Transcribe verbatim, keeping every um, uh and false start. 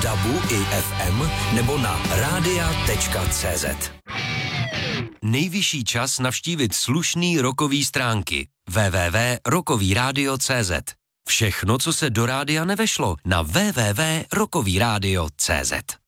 dabu i ef em nebo na radia tečka cé zet. Nejvyšší čas navštívit slušný rockový stránky w w w tečka rockový rádio tečka cé zet. Všechno, co se do rádia nevešlo, na w w w tečka rockový rádio tečka cé zet.